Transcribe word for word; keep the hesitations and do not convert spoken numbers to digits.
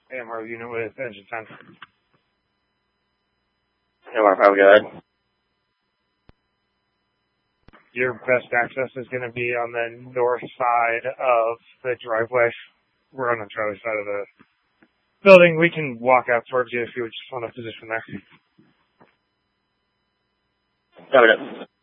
A M R unit with engine ten. A M R five, go ahead. Your best access is going to be on the north side of the driveway. We're on the trailer side of the building. We can walk out towards you if you just want to position there. Got it.